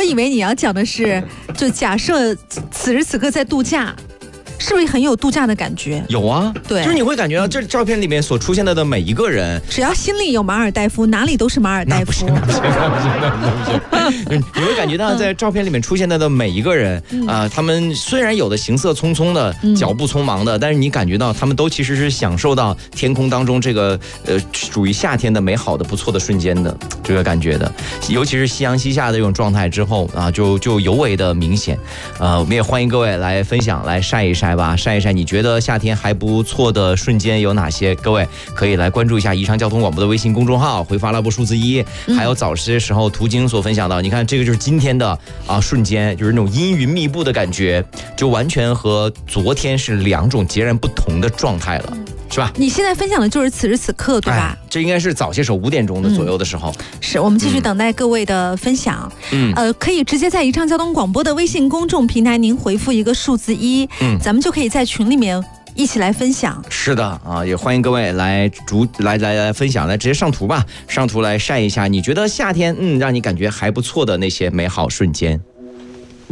我以为你要讲的是，就假设此时此刻在度假。是不是很有度假的感觉？ 有啊， 对， 就是你会感觉到这照片里面所出现的每一个人， 只要心里有马尔代夫，哪里都是马尔代夫。 你会感觉到在照片里面出现的每一个人他们虽然有的行色匆匆的、脚步匆忙的，但是你感觉到他们都其实是享受到天空当中这个属于夏天的美好的、不错的瞬间的这个感觉的。尤其是夕阳西下的这种状态之后就尤为的明显。我们也欢迎各位来分享，来晒一晒。晒一晒，你觉得夏天还不错的瞬间有哪些？各位可以来关注一下宜昌交通广播的微信公众号，回发拉布数字1，还有早些时候途经所分享到，你看这个就是今天的瞬间，就是那种阴云密布的感觉，就完全和昨天是两种截然不同的状态了。是吧？ 你现在分享的就是此时此刻，对吧？ 这应该是早些时候5点钟的左右的时候。 是我们继续等待各位的分享。可以直接在宜昌交通广播的微信公众平台，您回复一个数字1，咱们就可以在群里面一起来分享。 是的也欢迎各位来分享，来直接上图吧，上图来晒一下，你觉得夏天让你感觉还不错的那些美好瞬间。